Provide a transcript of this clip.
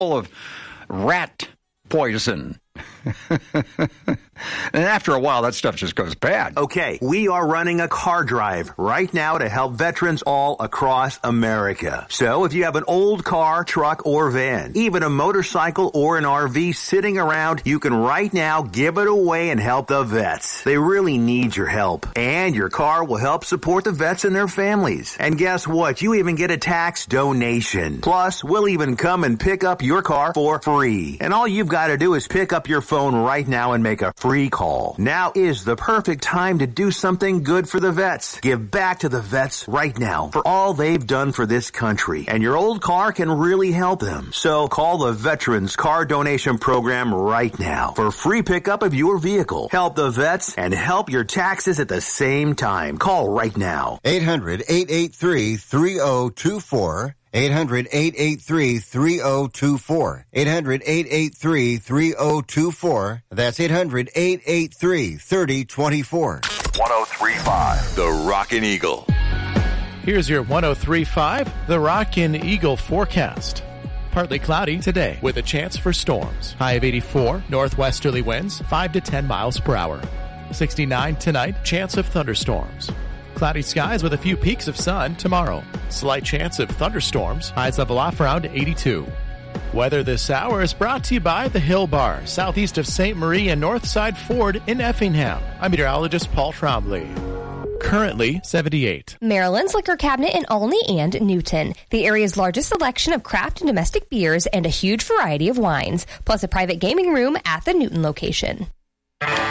full of rat poison. And after a while, that stuff just goes bad. Okay, we are running a car drive right now to help veterans all across America. So if you have an old car, truck, or van, even a motorcycle or an RV sitting around, you can right now give it away and help the vets. They really need your help. And your car will help support the vets and their families. And guess what? You even get a tax donation. Plus, we'll even come and pick up your car for free. And all you've got to do is pick up your phone right now and make a free call. Now is the perfect time to do something good for the vets. Give back to the vets right now for all they've done for this country. And your old car can really help them. So call the Veterans Car Donation Program right now for free pickup of your vehicle. Help the vets and help your taxes at the same time. Call right now. 800-883-3024. 800-883-3024. 800-883-3024. That's 800-883-3024. 103.5 The Rockin' Eagle. Here's your 103.5 The Rockin' Eagle forecast. Partly cloudy today with a chance for storms. High of 84, northwesterly winds 5 to 10 miles per hour. 69 tonight, chance of thunderstorms. Cloudy skies with a few peaks of sun tomorrow. Slight chance of thunderstorms. Highs level off around 82. Weather this hour is brought to you by the Hill Bar, southeast of St. Marie and Northside Ford in Effingham. I'm meteorologist Paul Trombley. Currently 78. Maryland's Liquor Cabinet in Olney and Newton. The area's largest selection of craft and domestic beers and a huge variety of wines, plus a private gaming room at the Newton location.